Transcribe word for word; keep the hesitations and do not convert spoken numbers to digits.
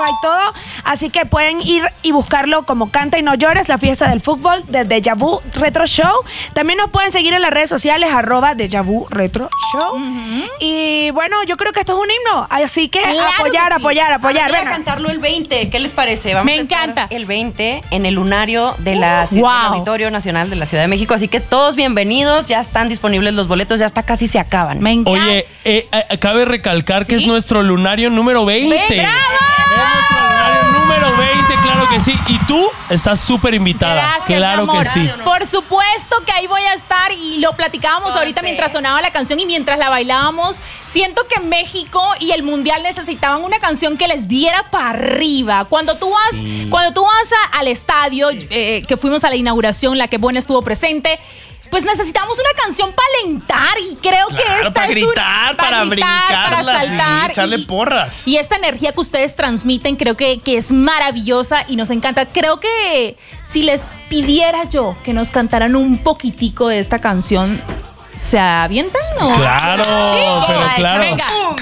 y todo. Así que pueden ir y buscarlo como Canta y No Llores, la fiesta del fútbol de Deja Vu Retro Show. También nos pueden seguir en las redes sociales, arroba Deja Vu Retro Show. Uh-huh. Y bueno, yo creo que esto es un himno. Así que claro apoyar, que sí. apoyar, apoyar. Vamos a cantarlo el veinte. ¿Qué les parece? Vamos Me a estar encanta. el veinte en el lunario de la Uh, wow. del Auditorio Nacional de la Ciudad de México. Así que todos bienvenidos. Ya están disponibles los boletos. Ya hasta casi se acaban. Me encanta. Oye, eh, eh, cabe recalcar ¿Sí? que es nuestro lunario número veinte. ¡Bravo! Es nuestro lunario número veinte, claro que sí. Y tú estás súper invitada. Gracias, claro mi amor. que sí. Por supuesto que ahí voy a estar y lo platicábamos Corte. ahorita mientras sonaba la canción y mientras la bailábamos. Siento que México y el Mundial necesitaban una canción que les diera para arriba. Cuando tú vas, Sí. cuando tú vas a- al estadio, eh, que fuimos a la inauguración, la que buena estuvo presente, pues necesitamos una canción para alentar y creo que Claro, esta para es gritar, un, para gritar, para brincarla, sí, saltar echarle y- porras. Y esta energía que ustedes transmiten creo que, que es maravillosa y nos encanta. Creo que si les pidiera yo que nos cantaran un poquitico de esta canción, ¿se avientan o? Claro, Sí, pero ay, claro. venga. Un,